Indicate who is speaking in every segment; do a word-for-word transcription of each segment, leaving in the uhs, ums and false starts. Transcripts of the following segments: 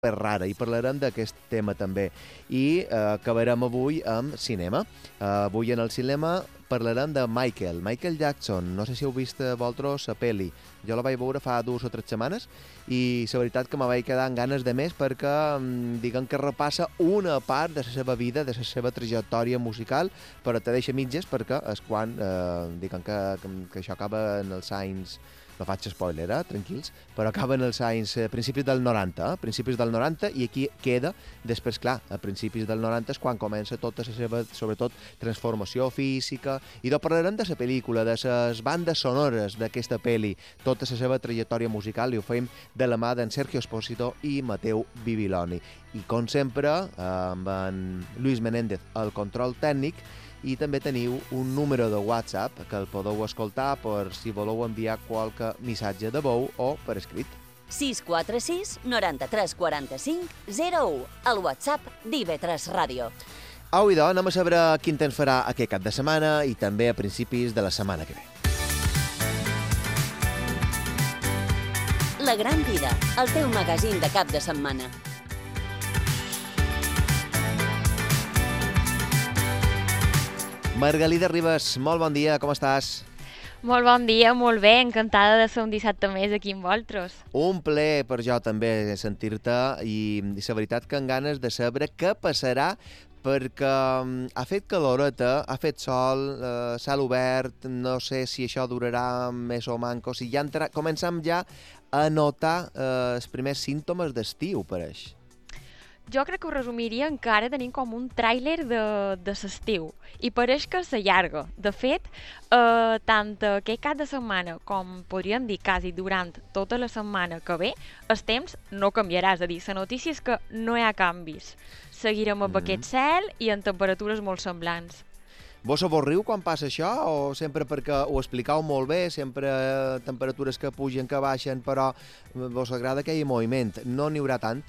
Speaker 1: és rara i parlarem d'aquest tema també. I eh, acabarem avui amb cinema. Eh, avui en el cinema parlarem de Michael, Michael Jackson. No sé si heu vist vosaltres la pel·li. Jo la vaig veure fa dues o tres setmanes i la veritat que me vaig quedar amb ganes de més perquè diguem que repassa una part de la seva vida, de la seva trajectòria musical, però te deixa mitges perquè és quan, eh, diguem que, que, que això acaba en els anys... No faig spoiler, eh? Tranquils, però acaba en els anys, eh, principis del noranta, eh? principis del noranta, i aquí queda, després, clar, a principis del noranta és quan comença tota la seva, sobretot, transformació física, i de parlarem de la pel·lícula, de les bandes sonores d'aquesta pel·li, tota la seva trajectòria musical, i ho fem de la mà d'en Sergio Espósito i Mateu Bibiloni. I, com sempre, amb en Luis Menéndez al control tècnic, i també teniu un número de WhatsApp que el podeu escoltar per si voleu enviar qualque missatge de veu o per escrit.
Speaker 2: sis quatre sis, noranta-tres quaranta-cinc, zero u, el WhatsApp d'I V tres Ràdio.
Speaker 1: Au, idò, anem a saber quin temps farà aquest cap de setmana i també a principis de la setmana que ve.
Speaker 2: La Gran Vida, el teu magazín de cap de setmana.
Speaker 1: Margalida Ribas, molt bon dia, com estàs?
Speaker 3: Molt bon dia, molt bé, encantada de ser un dissabte més aquí amb vosaltres.
Speaker 1: Un plaer per jo també sentir-te i, i la veritat que amb ganes de saber què passarà perquè ha fet caloreta, ha fet sol, eh, cel obert, no sé si això durarà més o manco, si ja entra... comencem ja a notar eh, els primers símptomes d'estiu, pareix.
Speaker 3: Jo crec que ho resumiria encara tenint com un tràiler de, de l'estiu i pareix que s'allarga. De fet, eh, tant aquest cap de setmana com podríem dir quasi durant tota la setmana que ve, el temps no canviarà, és a dir, la notícia és que no hi ha canvis. Seguirem amb mm. aquest cel i en temperatures molt semblants.
Speaker 1: Vos avorriu quan passa això o sempre perquè ho explicau molt bé, sempre eh, temperatures que pugen, que baixen, però vos agrada aquell moviment? No n'hi haurà tant?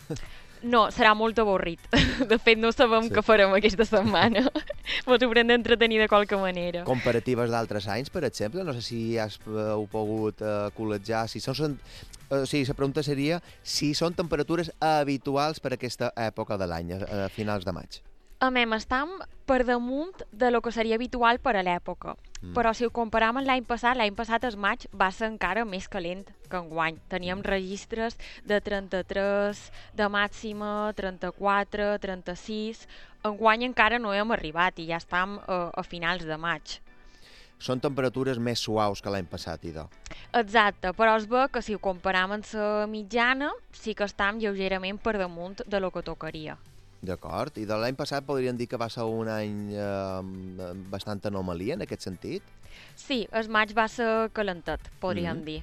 Speaker 3: No, serà molt avorrit. De fet, no sabem sí. què farem aquesta setmana. Ens haurem d'entretenir de qualque manera.
Speaker 1: Comparatives d'altres anys, per exemple? No sé si has heu pogut uh, col·legiar. Si són, uh, sí, la pregunta seria si són temperatures habituals per aquesta època de l'any, a finals de maig.
Speaker 3: A mem, estem per damunt de lo que seria habitual per a l'època. Mm. Però si ho comparam amb l'any passat, l'any passat el maig va ser encara més calent que enguany. Teníem mm. registres de trenta-tres de màxima, trenta-quatre, trenta-sis... Enguany encara no hem arribat i ja estem a, a finals de maig.
Speaker 1: Són temperatures més suaus que l'any passat, idò.
Speaker 3: Exacte, però es ve que si ho comparam amb la mitjana, sí que estem lleugerament per damunt de lo que tocaria.
Speaker 1: D'acord, i de l'any passat podríem dir que va ser un any eh, bastant anomalia en aquest sentit?
Speaker 3: Sí, el maig va ser calentet, podríem mm-hmm. dir.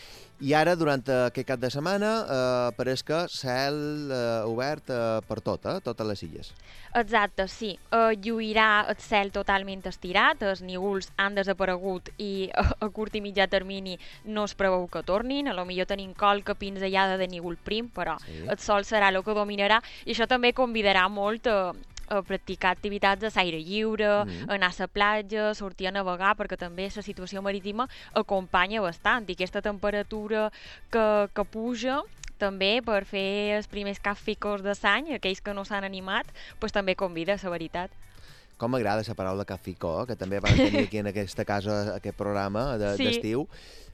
Speaker 1: I ara, durant aquest cap de setmana, eh, pareix que cel eh, obert eh, per tot, eh, totes les illes.
Speaker 3: Exacte, sí. Eh, lluirà el cel totalment estirat, els nígols han desaparegut i a, a curt i mitjà termini no es preveu que tornin, a lo millor tenim qualque pinzellada de nígol prim, però sí. el sol serà el que dominarà i això també convidarà molt a, a practicar activitats de l'aire lliure, mm. anar a la platja, sortir a navegar, perquè també la situació marítima acompanya bastant i aquesta temperatura que, que puja també per fer els primers capficos de l'any, aquells que no s'han animat, pues, també convida, la veritat.
Speaker 1: Com m'agrada la paraula capficó, que també van tenir aquí en aquesta casa aquest programa de, sí. d'estiu.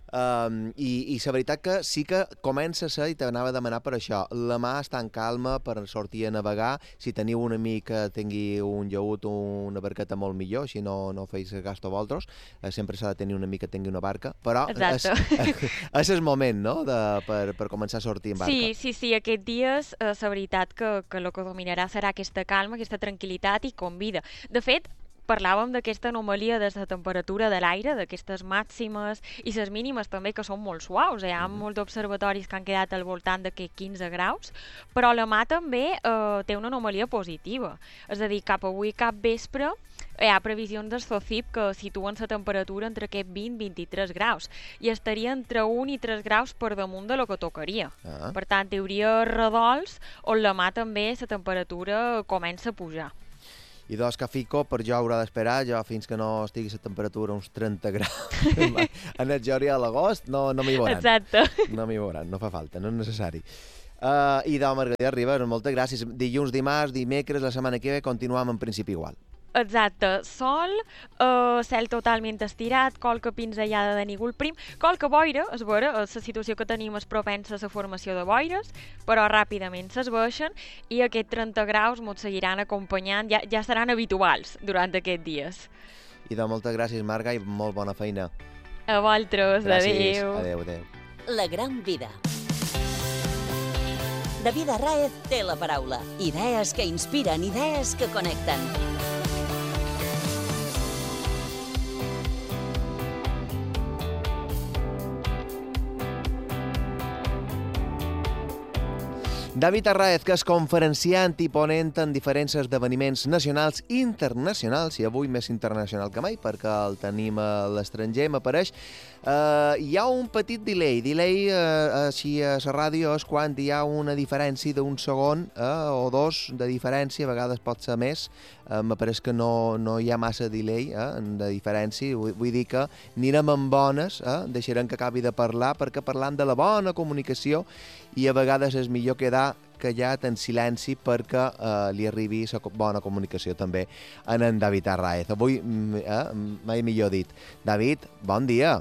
Speaker 1: Um, i, i la veritat que sí que comença a ser, i t'anava a demanar per això, la mà està en calma per sortir a navegar. Si teniu un amic que tingui un llaüt o una barqueta molt millor, així no, no feis gasto vosaltres, eh, sempre s'ha de tenir un amic que tingui una barca, però és, és el moment, no?, de, per, per començar a sortir en barca.
Speaker 3: Sí, sí, sí, aquests dies eh, la veritat que, que el que dominarà serà aquesta calma, aquesta tranquil·litat i convida. De fet, parlàvem d'aquesta anomalia de la temperatura de l'aire, d'aquestes màximes i les mínimes també, que són molt suaus. Hi ha mm. molts observatoris que han quedat al voltant d'aquests quinze graus, però la mà també eh, té una anomalia positiva. És a dir, cap avui, cap vespre, hi ha previsions del SOCIP que situen la temperatura entre aquests vint i vint-i-tres graus i estaria entre un i tres graus per damunt de lo que tocaria. Ah. Per tant, hi hauria redols on la mà també la temperatura comença a pujar.
Speaker 1: I doncs Cafico per jo haurà d'esperar, jo fins que no estigui la temperatura uns trenta graus en el juliol a l'agost no, no m'hi veuran.
Speaker 3: Exacte.
Speaker 1: No m'hi veuran, no fa falta, no és necessari. Uh, I de Margarida Ribas, moltes gràcies. Dilluns, dimarts, dimecres, la setmana que ve, continuem en principi igual.
Speaker 3: Exacte, sol, eh, cel totalment estirat, qualque pinzellada de nígol prim, qualque boira, és vera, la situació que tenim és propensa a la formació de boires, però ràpidament s'esbaixen i aquests trenta graus ens seguiran acompanyant, ja, ja seran habituals durant aquests dies.
Speaker 1: I de moltes gràcies, Marga, i molt bona feina.
Speaker 3: A vosaltres,
Speaker 1: gràcies.
Speaker 3: adéu.
Speaker 1: Adéu, adéu.
Speaker 2: La gran vida. David Arráez té la paraula. Idees que inspiren, idees que connecten.
Speaker 1: David Arráez, que és conferenciant i ponent en diferents esdeveniments nacionals i internacionals, i avui més internacional que mai, perquè el tenim a l'estranger, m'apareix. Uh, hi ha un petit delay. Delay, uh, així a la ràdio, és quan hi ha una diferència d'un segon uh, o dos de diferència, a vegades pot ser més. Uh, m'apareix que no, no hi ha massa delay uh, de diferència. Vull, vull dir que anirem amb bones, uh, deixarem que acabi de parlar, perquè parlant de la bona comunicació i a vegades és millor quedar callat en silenci perquè eh, li arribi la bona comunicació també en en David Arráez. Avui, eh, mai millor dit. David, bon dia.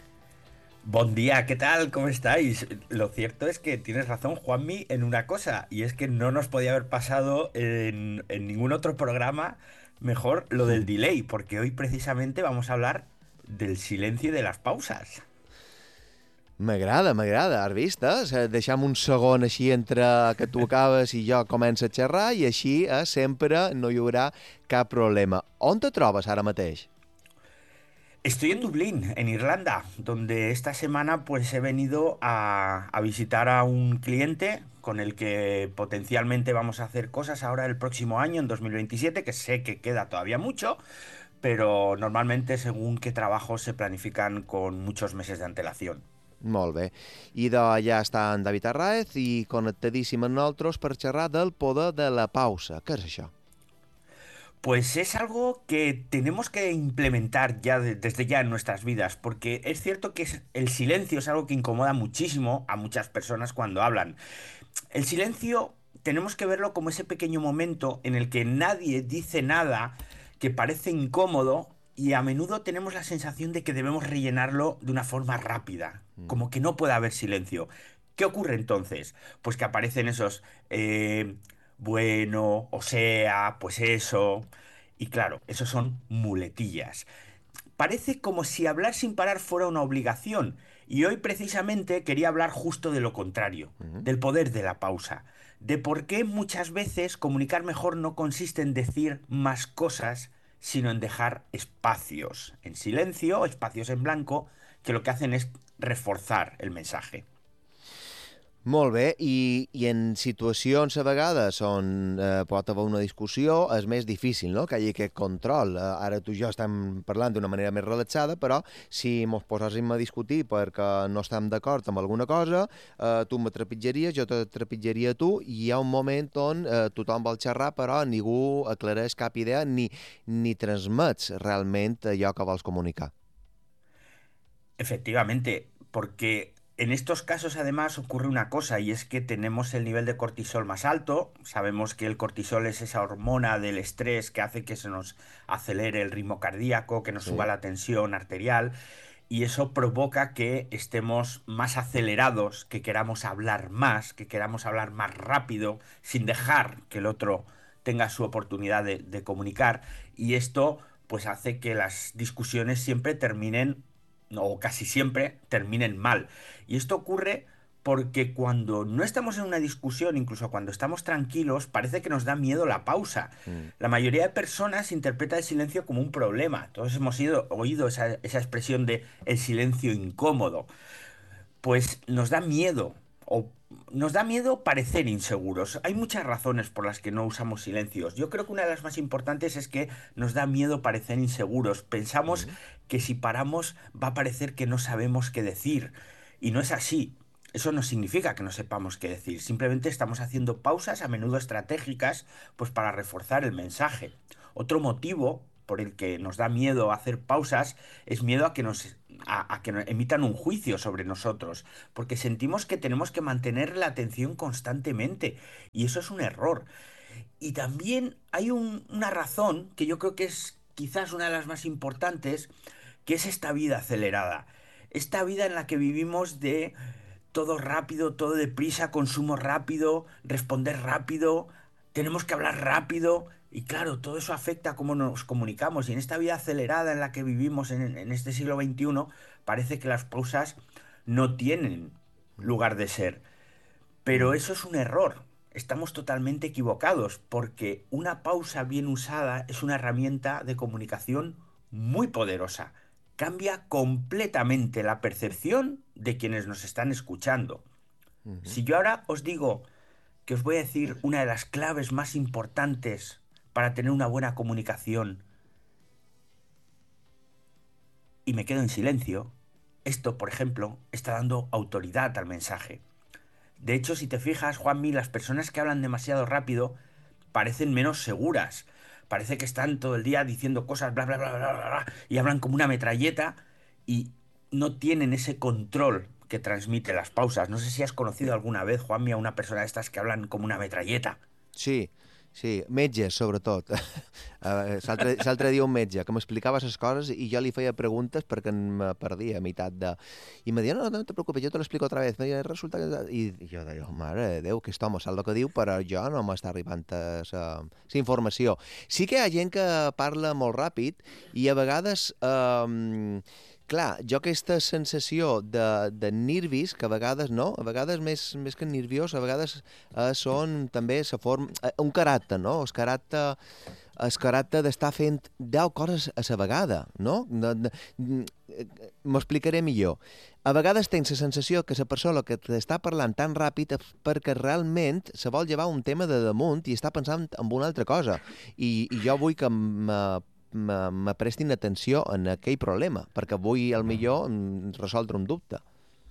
Speaker 4: Bon día, ¿qué tal? ¿Cómo estáis? Lo cierto es que tienes razón, Juanmi, en una cosa, y es que no nos podía haber pasado en, en ningún otro programa mejor lo del delay, porque hoy precisamente vamos a hablar del silencio y de las pausas.
Speaker 1: M'agrada, m'agrada, has vist? Eh? Deixam un segon així entre que tu acabes i jo començo a xerrar i així eh, sempre no hi haurà cap problema. On te trobes ara mateix?
Speaker 4: Estoy en Dublín, en Irlanda, donde esta semana pues he venido a, a visitar a un cliente con el que potencialmente vamos a hacer cosas ahora el próximo año, en dos mil veintisiete, que sé que queda todavía mucho, pero normalmente según qué trabajos se planifican con muchos meses de antelación.
Speaker 1: Molt bé. I d'allà està en David Arráez i connectadíssim amb nosaltres per xerrar del poder de la pausa. Què és això?
Speaker 4: Pues es algo que tenemos que implementar ya de- desde ya en nuestras vidas, porque es cierto que es- el silencio es algo que incomoda muchísimo a muchas personas cuando hablan. El silencio tenemos que verlo como ese pequeño momento en el que nadie dice nada, que parece incómodo, y a menudo tenemos la sensación de que debemos rellenarlo de una forma rápida, como que no puede haber silencio. ¿Qué ocurre entonces? Pues que aparecen esos eh, bueno, o sea, pues eso. Y claro, esos son muletillas. Parece como si hablar sin parar fuera una obligación. Y hoy precisamente quería hablar justo de lo contrario,
Speaker 1: Ujú.
Speaker 4: del poder de la pausa, de por qué muchas veces comunicar mejor no consiste en decir más cosas, sino en dejar espacios en silencio, espacios en blanco, que lo que hacen es reforzar el mensaje.
Speaker 1: Molt bé, i, i en situacions a vegades on eh, pot haver una discussió és més difícil, no?, que hi hagi aquest control. Eh, ara tu i jo estem parlant d'una manera més relaxada, però si mos poséssim a discutir perquè no estem d'acord amb alguna cosa, eh, tu me trepitjaries, jo te trepitjaria a tu, i hi ha un moment on eh, tothom vol xerrar, però ningú aclareix cap idea ni, ni transmets realment allò que vols comunicar.
Speaker 4: Efectivamente, porque en estos casos además ocurre una cosa y es que tenemos el nivel de cortisol más alto. Sabemos que el cortisol es esa hormona del estrés que hace que se nos acelere el ritmo cardíaco, que nos
Speaker 1: Sí.
Speaker 4: suba la tensión arterial, y eso provoca que estemos más acelerados, que queramos hablar más, que queramos hablar más rápido, sin dejar que el otro tenga su oportunidad de, de comunicar, y esto pues hace que las discusiones siempre terminen, o casi siempre terminen mal. Y esto ocurre porque cuando no estamos en una discusión, incluso cuando estamos tranquilos, parece que nos da miedo la pausa.
Speaker 1: Mm.
Speaker 4: La mayoría de personas interpreta el silencio como un problema. Todos hemos ido- oído esa, esa expresión de el silencio incómodo. Pues nos da miedo, o nos da miedo parecer inseguros. Hay muchas razones por las que no usamos silencios. Yo creo que una de las más importantes es que nos da miedo parecer inseguros. Pensamos
Speaker 1: Mm.
Speaker 4: que si paramos va a parecer que no sabemos qué decir. Y no es así. Eso no significa que no sepamos qué decir. Simplemente estamos haciendo pausas, a menudo estratégicas, pues para reforzar el mensaje. Otro motivo por el que nos da miedo hacer pausas es miedo a que nos, a, a que nos emitan un juicio sobre nosotros, porque sentimos que tenemos que mantener la atención constantemente, y eso es un error. Y también hay un- una razón que yo creo que es quizás una de las más importantes, que es esta vida acelerada. Esta vida en la que vivimos de todo rápido, todo deprisa, consumo rápido, responder rápido, tenemos que hablar rápido. Y claro, todo eso afecta a cómo nos comunicamos. Y en esta vida acelerada en la que vivimos en, en este siglo veintiuno, parece que las pausas no tienen lugar de ser. Pero
Speaker 1: Mm.
Speaker 4: eso es un error. Estamos totalmente equivocados, porque una pausa bien usada es una herramienta de comunicación muy poderosa. Cambia completamente la percepción de quienes nos están escuchando.
Speaker 1: Mhm.
Speaker 4: Si yo ahora os digo que os voy a decir una de las claves más importantes para tener una buena comunicación y me quedo en silencio, esto, por ejemplo, está dando autoridad al mensaje. De hecho, si te fijas, Juanmi, las personas que hablan demasiado rápido parecen menos seguras. Parece que están todo el día diciendo cosas, bla, bla, bla, bla, bla, bla, y hablan como una metralleta y no tienen ese control que transmite las pausas. No sé si has conocido alguna vez, Juanmi, a una persona de estas que hablan como una metralleta.
Speaker 1: Sí, sí, metges, sobretot. Eh, L'altre l'altre dia un metge que m'explicava les coses i jo li feia preguntes perquè me perdia a meitat de... I me deia, no, no te preocupes, jo te l'explico otra vez. Me deia, resulta que... I jo deia, oh, mare de Déu, aquest home sap el que diu, però jo no m'està arribant la informació. Sí que hi ha gent que parla molt ràpid i a vegades... Eh, clar, jo aquesta sensació de, de nervis, que a vegades no, a vegades més, més que nerviós, a vegades eh, són també la forma, eh, un caràcter, no? El caràcter, el caràcter d'estar fent deu coses a la vegada, no? No, no, m'ho explicaré millor. A vegades tens la sensació que la persona que t'està parlant tan ràpid és perquè realment se vol llevar un tema de damunt i està pensant en una altra cosa. I, i jo vull que me me, me prestin atenció en aquell problema, perquè vull, al millor, resoldre un dubte.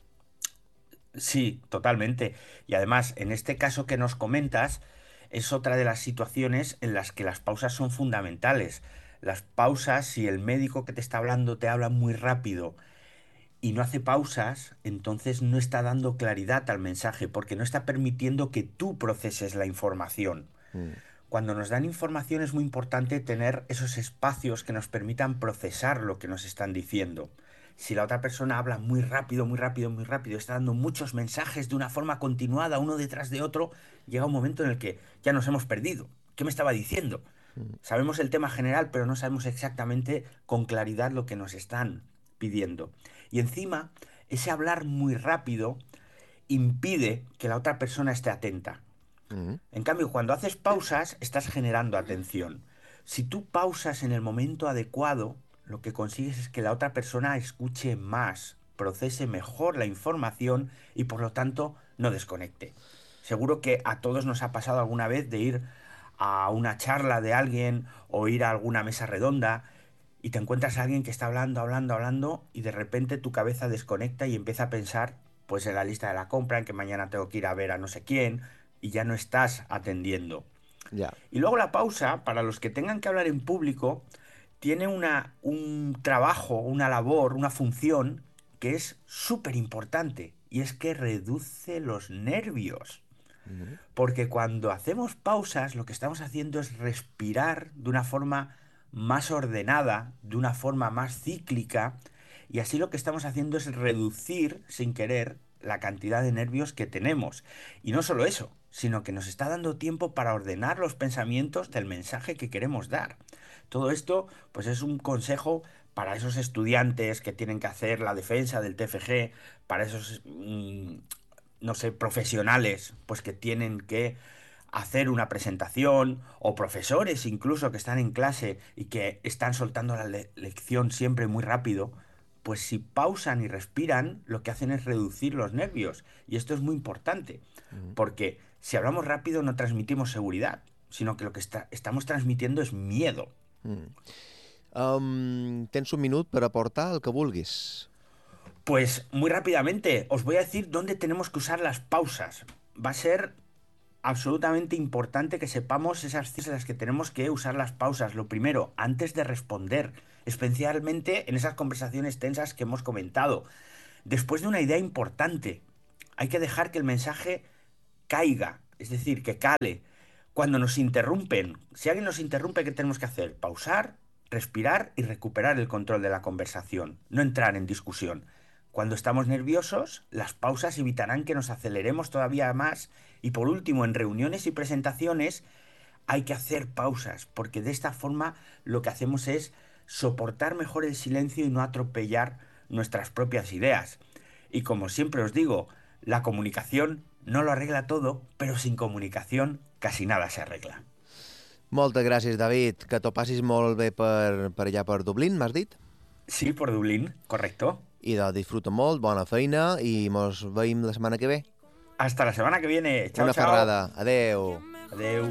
Speaker 4: Sí, totalmente. Y además, en este caso que nos comentas, es otra de las situaciones en las que las pausas son fundamentales. Las pausas, si el médico que te está hablando te habla muy rápido y no hace pausas, entonces no está dando claridad al mensaje, porque no está permitiendo que tú proceses la información.
Speaker 1: Mm.
Speaker 4: Cuando nos dan información es muy importante tener esos espacios que nos permitan procesar lo que nos están diciendo. Si la otra persona habla muy rápido, muy rápido, muy rápido, está dando muchos mensajes de una forma continuada, uno detrás de otro, llega un momento en el que ya nos hemos perdido. ¿Qué me estaba diciendo? Sabemos el tema general, pero no sabemos exactamente con claridad lo que nos están pidiendo. Y encima, ese hablar muy rápido impide que la otra persona esté atenta.
Speaker 1: Mm.
Speaker 4: En cambio, cuando haces pausas, estás generando atención. Si tú pausas en el momento adecuado, lo que consigues es que la otra persona escuche más, procese mejor la información y por lo tanto no desconecte. Seguro que a todos nos ha pasado alguna vez de ir a una charla de alguien o ir a alguna mesa redonda y te encuentras a alguien que está hablando, hablando, hablando y de repente tu cabeza desconecta y empieza a pensar pues en la lista de la compra, en que mañana tengo que ir a ver a no sé quién y ya no estás atendiendo.
Speaker 1: Ja.
Speaker 4: Y luego la pausa, para los que tengan que hablar en público, tiene una, un trabajo, una labor, una función que es súper importante y es que reduce los nervios.
Speaker 1: Mm.
Speaker 4: Porque cuando hacemos pausas, lo que estamos haciendo es respirar de una forma más ordenada, de una forma más cíclica, y así lo que estamos haciendo es reducir, sin querer, la cantidad de nervios que tenemos. Y no solo eso, sino que nos está dando tiempo para ordenar los pensamientos del mensaje que queremos dar. Todo esto, pues es un consejo para esos estudiantes que tienen que hacer la defensa del T F G, para esos, mmm, no sé, profesionales, pues que tienen que hacer una presentación, o profesores incluso que están en clase y que están soltando la le lección siempre muy rápido, pues si pausan y respiran, lo que hacen es reducir los nervios. Y esto es muy importante,
Speaker 1: Mm.
Speaker 4: porque si hablamos rápido no transmitimos seguridad, sino que lo que está, estamos transmitiendo es miedo.
Speaker 1: Mm. Um, tens un minut per aportar el que vulguis.
Speaker 4: Pues muy rápidamente os voy a decir dónde tenemos que usar las pausas. Va a ser absolutamente importante que sepamos esas cosas en las que tenemos que usar las pausas. Lo primero, antes de responder, especialmente en esas conversaciones tensas que hemos comentado. Después de una idea importante, hay que dejar que el mensaje caiga, es decir, que cale. Cuando nos interrumpen, si alguien nos interrumpe, ¿qué tenemos que hacer? Pausar, respirar y recuperar el control de la conversación, no entrar en discusión. Cuando estamos nerviosos, las pausas evitarán que nos aceleremos todavía más. Y por último, en reuniones y presentaciones hay que hacer pausas, porque de esta forma lo que hacemos es soportar mejor el silencio y no atropellar nuestras propias ideas. Y como siempre os digo, la comunicación no lo arregla todo, pero sin comunicación casi nada se arregla.
Speaker 1: Moltes gràcies, David. Que t'ho passis molt bé per, per allà per Dublín, m'has dit?
Speaker 4: Sí, por Dublín, correcto.
Speaker 1: I de disfruta molt, bona feina i mos veiem la setmana que ve.
Speaker 4: Hasta la semana que viene. Chao,
Speaker 1: Una
Speaker 4: chao.
Speaker 1: ferrada. Adeu.
Speaker 4: Adeu.